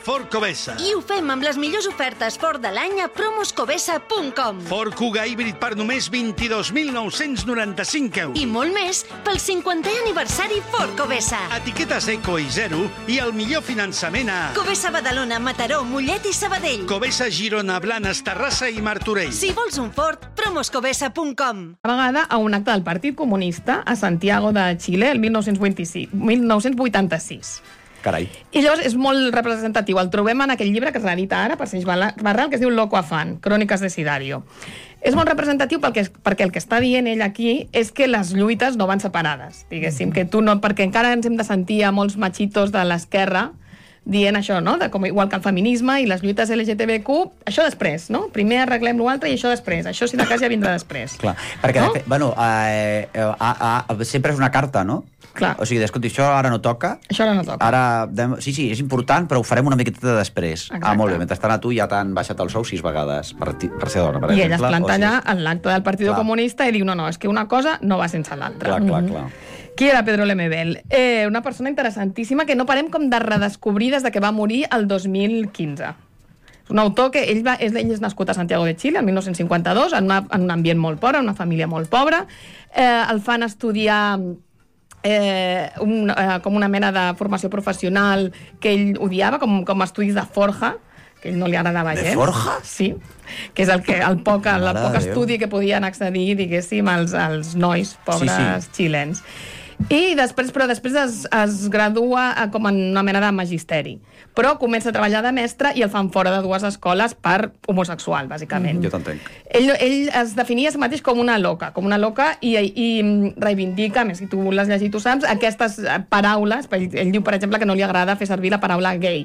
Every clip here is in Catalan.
Ford Covesa. I ho fem amb les millors ofertes Ford de l'any a promoscovesa.com. Ford Kuga híbrid per només 22.995 euros. I molt més pel 50è aniversari Ford Covesa. Etiquetes eco i zero i el millor finançament a Covesa Badalona, Mataró, Mollet i Sabadell. Covesa Girona, Blanes, Terrassa i Martorell. Si vols un Ford, promoscovesa.com. A vegada a un acte del Partit Comunista a Santiago de Xile el 1986. Carai. I llavors és molt representatiu. El trobem en aquell llibre que es reedita ara per Seix Barral, que es diu Loco Afán, Cròniques de Sidario. És molt representatiu perquè el que està dient ell aquí és que les lluites no van separades, diguéssim, que tu no, perquè encara ens hem de sentir a molts machitos de l'esquerra dient això, no? Com igual que el feminisme i les lluites LGTBQ, això després, no? Primer arreglem l'altre i això després. Això, si de cas, ja vindrà després. Clar, perquè, no? Bueno, sempre és una carta, no? Clar. O sigui, escolti, això ara no toca. Això ara no toca. Sí, és important, però ho farem una miqueta després. Exacte. Molt bé, mentrestant a tu ja t'han baixat el sou 6 vegades per ser dona, per exemple. I ella es planta allà en l'acte del Partit Comunista i diu, no, és que una cosa no va sense l'altra. Clar. Qui era Pedro Lemebel? Una persona interessantíssima que no parem com de redescobrir des de que va morir el 2015. És un autor que ell és nascut a Santiago de Xile, el 1952, en un ambient molt pobre, una família molt pobra. El fan estudiar com una mena de formació professional que ell odiava, com estudis de forja, que a ell no li agradava gens. De forja? Sí, que és el poc estudi que podien accedir, diguéssim, als nois pobres xilens. I després es gradua com en una mena de magisteri. Però comença a treballar de mestre i el fan fora de 2 escoles per homosexual, bàsicament. Jo t'entenc. Ell es definia a si mateix com una loca i reivindica, més si tu l'has llegit, tu saps, aquestes paraules. Ell diu, per exemple, que no li agrada fer servir la paraula gay.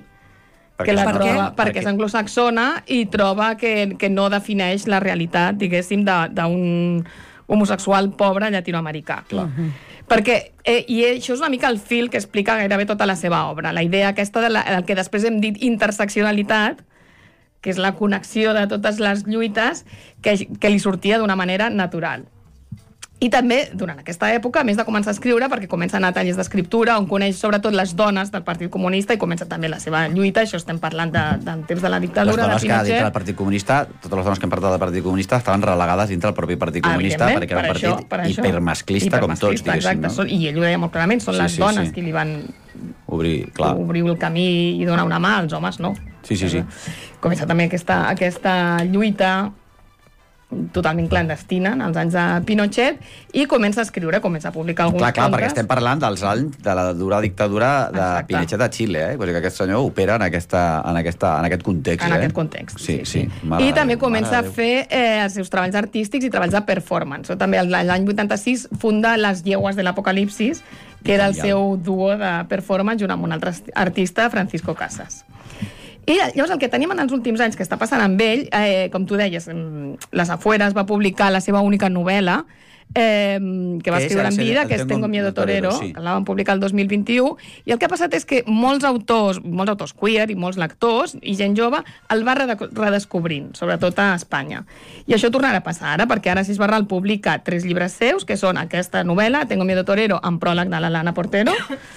Perquè és anglosaxona i troba que no defineix la realitat, diguéssim, d'un homosexual pobre llatinoamericà. Clar. Perquè, i això és una mica el fil que explica gairebé tota la seva obra, la idea aquesta del que després hem dit interseccionalitat, que és la connexió de totes les lluites que li sortia d'una manera natural. I també, durant aquesta època, a més de començar a escriure, perquè comença a anar a tallers d'escriptura, on coneix sobretot les dones del Partit Comunista i comença també la seva lluita, això estem parlant del temps de la dictadura de Pinochet. Les dones que dintre del Partit Comunista, totes les dones que han parlat del Partit Comunista estaven relegades dintre del propi Partit Comunista, perquè era un partit hipermasclista com tots, diguéssim. Exacte, i ell ho deia molt clarament, són les dones qui li van obrir el camí i donar una mà, els homes no. Sí. Comença també aquesta lluita totalment clandestina en els anys de Pinochet i comença a escriure, comença a publicar alguns contes. Clar, perquè estem parlant dels anys de la dura dictadura de Pinochet a Xile, Vull dir que aquest senyor opera en aquest context. En aquest context, sí. I també comença a fer els seus treballs artístics i treballs de performance. També l'any 86 funda Les Llegues de l'Apocalipsis, que era el seu duo de performance junt amb un altre artista, Francisco Casas. I llavors el que tenim en els últims anys que està passant amb ell, com tu deies, Les Afueras va publicar la seva única novel·la, que va escriure en vida, que és Tengo Miedo Torero, que la van publicar el 2021, i el que ha passat és que molts autors queer i molts lectors i gent jove el va redescobrint, sobretot a Espanya. I això tornarà a passar ara, perquè ara Seix Barral publica 3 llibres seus, que són aquesta novel·la, Tengo Miedo Torero, amb pròleg de l'Alana Portero,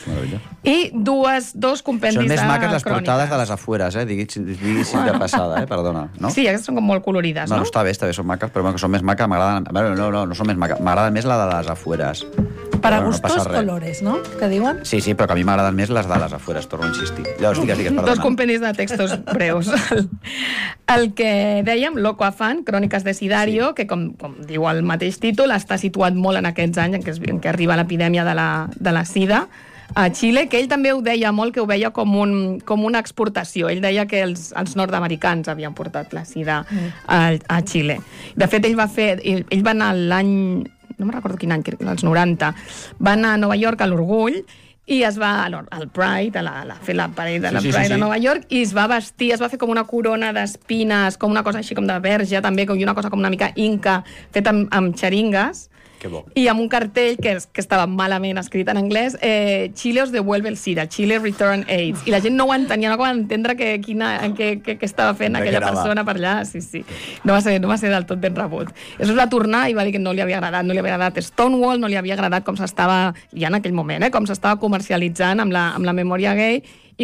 i dos compendis de cròniques. Són més maques les portades de Les Afueras, diguéssim de passada, perdona. Sí, aquestes són com molt colorides, no? No, està bé, són maques, però són més maques, m'agraden... No són més maques, m'agrada més la de Les Afueres. Para gustos colores, no? Que diuen? Sí, però que a mi m'agraden més les de Les Afueres, torno a insistir. Llavors, digues, perdona. 2 compendis de textos breus. El que dèiem, Loco Afán, Cròniques de Sidario, que com diu el mateix títol, està situat molt en aquests anys en què arriba l'epidèmia de la sida a Xile, que ell també ho deia molt, que ho veia com una exportació. Ell deia que els nord-americans havien portat la sida a Xile. De fet, ell va anar l'any, no me'n recordo quin any, als 90, va anar a Nova York a l'Orgull i es va al Pride, a fer la paret de la Pride de Nova York, i es va vestir, es va fer com una corona d'espines, com una cosa així com de verge, també, i una cosa com una mica inca, feta amb xeringues, i amb un cartell que estava malament escrit en anglès, Chile os devuelve el SIDA, Chile return AIDS, i la gent no ho entenia, no va entendre què estava fent aquella persona per allà. Sí. No va ser del tot ben rebut. Això es va tornar i va dir que no li havia agradat Stonewall, no li havia agradat com s'estava, ja en aquell moment, com s'estava comercialitzant amb la memòria gay,